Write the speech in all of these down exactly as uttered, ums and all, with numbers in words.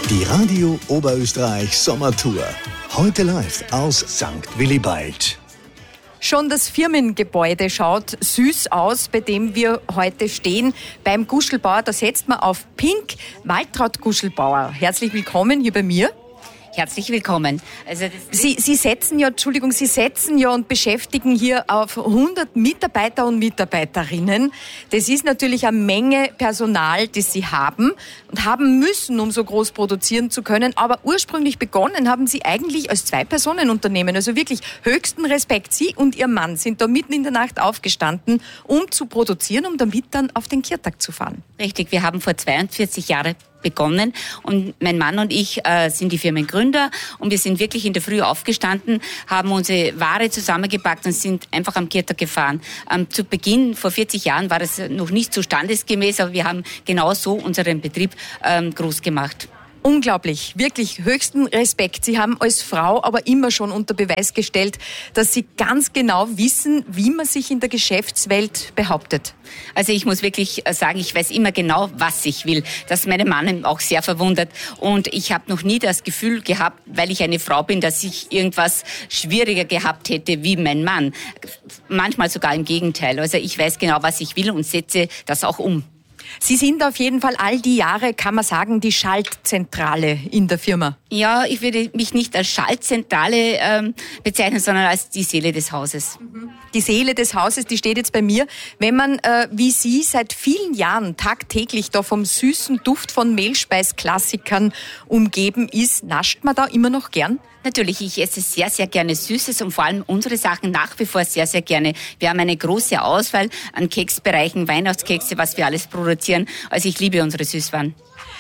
Die Radio Oberösterreich Sommertour. Heute live aus Sankt Willibald. Schon das Firmengebäude schaut süß aus, bei dem wir heute stehen. Beim Guschelbauer, da setzt man auf Pink. Waltraud Guschelbauer, herzlich willkommen hier bei mir. Herzlich willkommen. Also das Sie, Sie setzen ja, Entschuldigung, Sie setzen ja und beschäftigen hier auf hundert Mitarbeiter und Mitarbeiterinnen. Das ist natürlich eine Menge Personal, das Sie haben und haben müssen, um so groß produzieren zu können. Aber ursprünglich begonnen haben Sie eigentlich als Zwei-Personen-Unternehmen. Also wirklich höchsten Respekt. Sie und Ihr Mann sind da mitten in der Nacht aufgestanden, um zu produzieren, um damit dann auf den Kirtag zu fahren. Richtig, wir haben vor zweiundvierzig Jahren begonnen und mein Mann und ich äh, sind die Firmengründer und wir sind wirklich in der Früh aufgestanden, haben unsere Ware zusammengepackt und sind einfach am Kirtag gefahren. Ähm, zu Beginn, vor vierzig Jahren, war das noch nicht so standesgemäß, aber wir haben genau so unseren Betrieb ähm, groß gemacht. Unglaublich, wirklich höchsten Respekt. Sie haben als Frau aber immer schon unter Beweis gestellt, dass Sie ganz genau wissen, wie man sich in der Geschäftswelt behauptet. Also ich muss wirklich sagen, ich weiß immer genau, was ich will. Das ist meinen Mann auch sehr verwundert. Und ich habe noch nie das Gefühl gehabt, weil ich eine Frau bin, dass ich irgendwas schwieriger gehabt hätte wie mein Mann. Manchmal sogar im Gegenteil. Also ich weiß genau, was ich will und setze das auch um. Sie sind auf jeden Fall all die Jahre, kann man sagen, die Schaltzentrale in der Firma. Ja, ich würde mich nicht als Schaltzentrale ähm, bezeichnen, sondern als die Seele des Hauses. Die Seele des Hauses, die steht jetzt bei mir. Wenn man, äh, wie Sie, seit vielen Jahren tagtäglich da vom süßen Duft von Mehlspeisklassikern umgeben ist, nascht man da immer noch gern? Natürlich, ich esse sehr, sehr gerne Süßes und vor allem unsere Sachen nach wie vor sehr, sehr gerne. Wir haben eine große Auswahl an Keksbereichen, Weihnachtskekse, was wir alles produzieren. Also ich liebe unsere Süßwaren.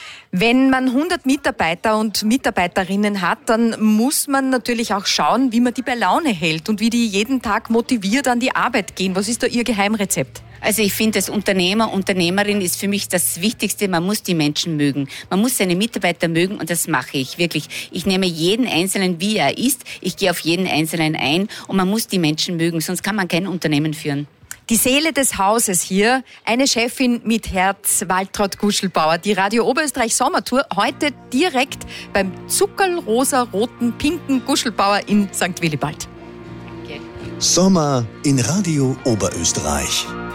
Wenn man hundert Mitarbeiter und Mitarbeiterinnen hat, dann muss man natürlich auch schauen, wie man die bei Laune hält und wie die jeden Tag motiviert an die Arbeit gehen. Was ist da Ihr Geheimrezept? Also ich finde, als Unternehmer, Unternehmerin ist für mich das Wichtigste, man muss die Menschen mögen. Man muss seine Mitarbeiter mögen und das mache ich wirklich. Ich nehme jeden Einzelnen, wie er ist, ich gehe auf jeden Einzelnen ein und man muss die Menschen mögen, sonst kann man kein Unternehmen führen. Die Seele des Hauses hier, eine Chefin mit Herz, Waltraud Guschelbauer. Die Radio Oberösterreich Sommertour heute direkt beim zuckerrosa-roten, pinken Guschelbauer in Sankt Willibald. Sommer in Radio Oberösterreich.